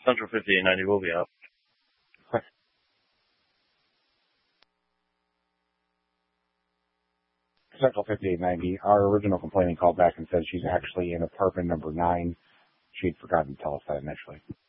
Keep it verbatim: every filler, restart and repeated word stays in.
Central fifty-eight ninety will be out. Central fifty-eight ninety, our original complainant called back and said she's actually in apartment number nine. She'd forgotten to tell us that initially.